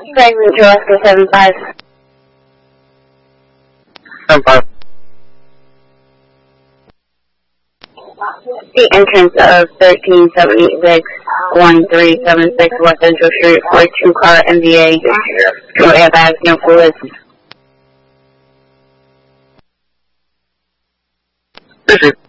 Fragment to Oscar 75. 75. The entrance of 1376 1376 West Central Street for 2-car MVA. No airbags, no fluids. Appreciate it.